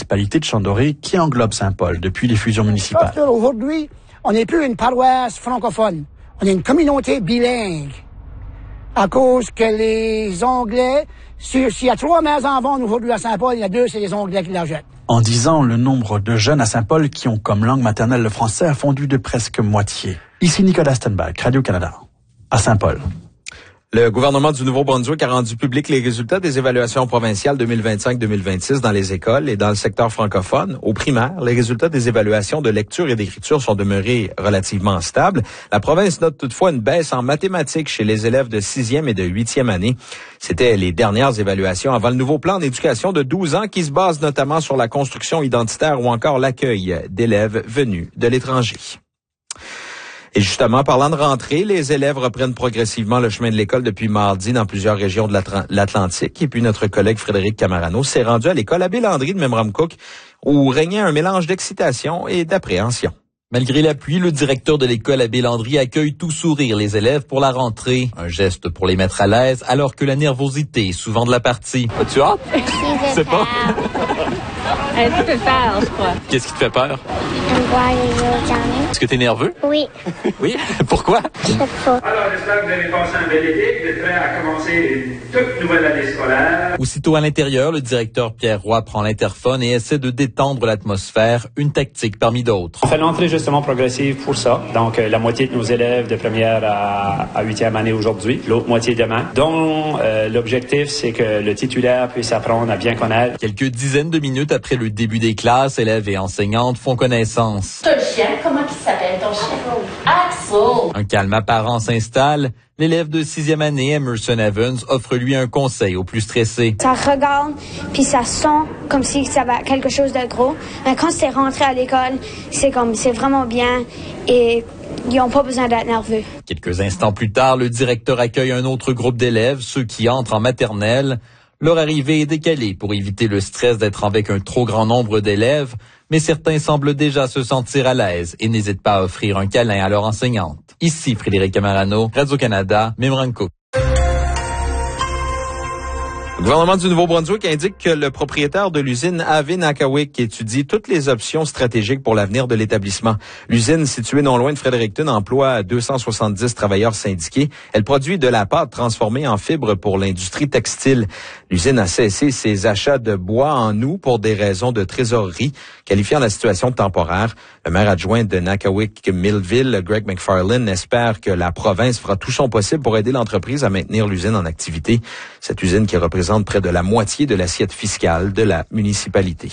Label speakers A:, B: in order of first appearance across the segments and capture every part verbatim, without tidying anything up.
A: municipalité de Chant-Doré qui englobe Saint-Paul depuis les fusions municipales.
B: Aujourd'hui, on n'est plus une paroisse francophone. On est une communauté bilingue. À cause que les Anglais, s'il y a trois maisons en vente aujourd'hui à Saint-Paul, il y a deux, c'est les Anglais qui la jettent.
A: En dix ans, le nombre de jeunes à Saint-Paul qui ont comme langue maternelle le français a fondu de presque moitié. Ici Nicolas Stenbach, Radio-Canada, à Saint-Paul.
C: Le gouvernement du Nouveau-Brunswick a rendu public les résultats des évaluations provinciales deux mille vingt-cinq deux mille vingt-six dans les écoles et dans le secteur francophone. Au primaire, les résultats des évaluations de lecture et d'écriture sont demeurés relativement stables. La province note toutefois une baisse en mathématiques chez les élèves de sixième et de huitième année. C'était les dernières évaluations avant le nouveau plan d'éducation de douze ans qui se base notamment sur la construction identitaire ou encore l'accueil d'élèves venus de l'étranger. Et justement, parlant de rentrée, les élèves reprennent progressivement le chemin de l'école depuis mardi dans plusieurs régions de l'Atlantique. Et puis notre collègue Frédéric Camarano s'est rendu à l'école Abbé Landry de Memramcook où régnait un mélange d'excitation et d'appréhension.
D: Malgré la pluie, le directeur de l'école Abbé Landry accueille tout sourire les élèves pour la rentrée. Un geste pour les mettre à l'aise alors que la nervosité est souvent de la partie. As-tu hâte?
E: Je sais pas.
F: Un petit peu peur, je crois.
D: Qu'est-ce qui te fait peur?
E: Voir les autres journées.
D: Est-ce que t'es nerveux?
E: Oui.
D: Oui? Pourquoi?
E: Je sais pas.
G: Alors, j'espère que vous allez passer un bel été, vous êtes prêts à commencer une toute nouvelle année scolaire.
D: Aussitôt à l'intérieur, le directeur Pierre Roy prend l'interphone et essaie de détendre l'atmosphère, une tactique parmi d'autres.
H: On fait l'entrée justement progressive pour ça. Donc, euh, la moitié de nos élèves de première à, à huitième année aujourd'hui, l'autre moitié demain, dont euh, l'objectif, c'est que le titulaire puisse apprendre à bien connaître.
D: Quelques dizaines de minutes après le début des classes, élèves et enseignantes font connaissance.
F: Ton chien, comment il s'appelle ton chien? Axel.
D: Un calme apparent s'installe. L'élève de sixième année, Emerson Evans, offre lui un conseil aux plus stressés.
I: Ça regarde, puis ça sent comme si ça va quelque chose de gros. Mais quand c'est rentré à l'école, c'est comme, c'est vraiment bien et ils n'ont pas besoin d'être nerveux.
D: Quelques instants plus tard, le directeur accueille un autre groupe d'élèves, ceux qui entrent en maternelle. Leur arrivée est décalée pour éviter le stress d'être avec un trop grand nombre d'élèves, mais certains semblent déjà se sentir à l'aise et n'hésitent pas à offrir un câlin à leur enseignante. Ici Frédéric Camarano, Radio-Canada, Memramcook.
C: Le gouvernement du Nouveau-Brunswick indique que le propriétaire de l'usine A V Nakawik étudie toutes les options stratégiques pour l'avenir de l'établissement. L'usine, située non loin de Fredericton, emploie deux cent soixante-dix travailleurs syndiqués. Elle produit de la pâte transformée en fibre pour l'industrie textile. L'usine a cessé ses achats de bois en août pour des raisons de trésorerie, qualifiant la situation de temporaire. Le maire adjoint de Nakawik-Millville, Greg McFarlane, espère que la province fera tout son possible pour aider l'entreprise à maintenir l'usine en activité. Cette usine qui représente près de la moitié de l'assiette fiscale de la municipalité.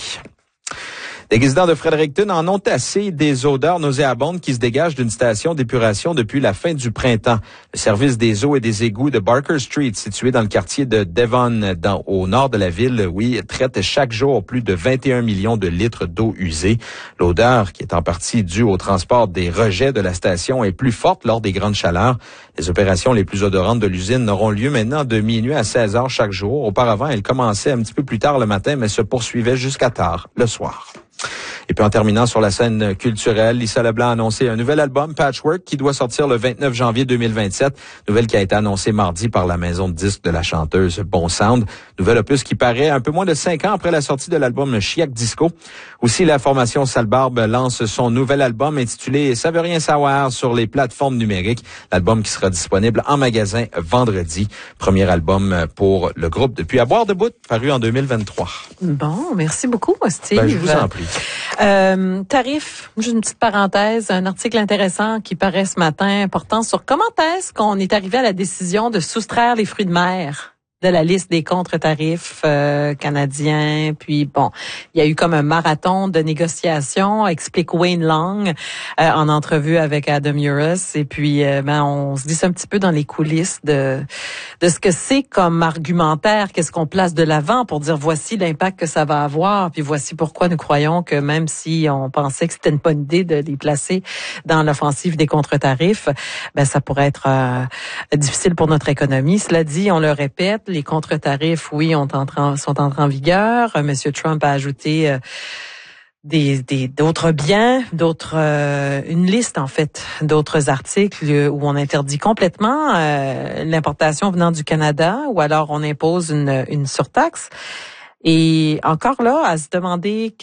C: Les résidents de Fredericton en ont assez des odeurs nauséabondes qui se dégagent d'une station d'épuration depuis la fin du printemps. Le service des eaux et des égouts de Barker Street, situé dans le quartier de Devon, dans, au nord de la ville, oui, traite chaque jour plus de vingt et un millions de litres d'eau usée. L'odeur, qui est en partie due au transport des rejets de la station, est plus forte lors des grandes chaleurs. Les opérations les plus odorantes de l'usine n'auront lieu maintenant de minuit à seize heures chaque jour. Auparavant, elles commençaient un petit peu plus tard le matin, mais se poursuivaient jusqu'à tard le soir. Et puis en terminant sur la scène culturelle, Lisa Leblanc a annoncé un nouvel album, Patchwork, qui doit sortir le vingt-neuf janvier deux mille vingt-sept. Nouvelle qui a été annoncée mardi par la maison de disques de la chanteuse Bon Sound. Nouvel opus qui paraît un peu moins de cinq ans après la sortie de l'album Chiac Disco. Aussi, la formation Salbarbe lance son nouvel album intitulé Ça veut rien savoir sur les plateformes numériques. L'album qui sera disponible en magasin vendredi. Premier album pour le groupe depuis À boire debout, paru en deux mille vingt-trois.
J: Bon, merci beaucoup, Steve.
C: Ben, je vous en prie.
J: Euh, tarif, juste une petite parenthèse, un article intéressant qui paraît ce matin portant sur comment est-ce qu'on est arrivé à la décision de soustraire les fruits de mer de la liste des contre-tarifs euh, canadiens. Puis bon, il y a eu comme un marathon de négociations, explique Wayne Long euh, en entrevue avec Adam Uris. Et puis euh, ben on se glisse un petit peu dans les coulisses de de ce que c'est comme argumentaire, qu'est-ce qu'on place de l'avant pour dire voici l'impact que ça va avoir, puis voici pourquoi nous croyons que même si on pensait que c'était une bonne idée de les placer dans l'offensive des contre-tarifs, ben ça pourrait être euh, difficile pour notre économie. Cela dit, on le répète, les contre-tarifs, oui, ont entré, sont entrés en vigueur. Monsieur Trump a ajouté euh, des, des d'autres biens, d'autres euh, une liste en fait d'autres articles où on interdit complètement euh, l'importation venant du Canada, ou alors on impose une, une surtaxe. Et encore là, à se demander